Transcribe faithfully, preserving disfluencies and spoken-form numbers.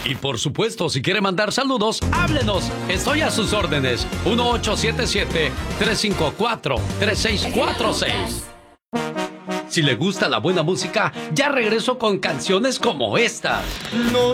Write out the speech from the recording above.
Y por supuesto, si quiere mandar saludos, háblenos. Estoy a sus órdenes. uno ocho siete siete, tres cinco cuatro, tres seis cuatro seis. Si le gusta la buena música, ya regreso con canciones como estas. No